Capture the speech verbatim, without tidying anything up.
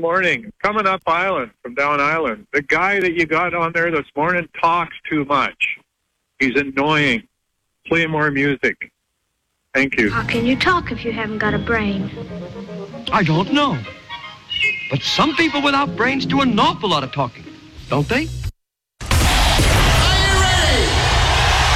morning. Coming up Island, from down Island. The guy that you got on there this morning talks too much. He's annoying. Play more music. Thank you. How can you talk if you haven't got a brain? I don't know. But some people without brains do an awful lot of talking, don't they?